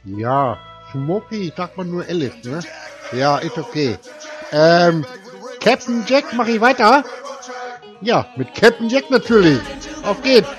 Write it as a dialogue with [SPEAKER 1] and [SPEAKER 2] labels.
[SPEAKER 1] Ja, Schmuppi, sagt man nur Alice, ne? Ja, ist okay. Captain Jack, mach ich weiter? Ja, mit Captain Jack natürlich. Auf geht's.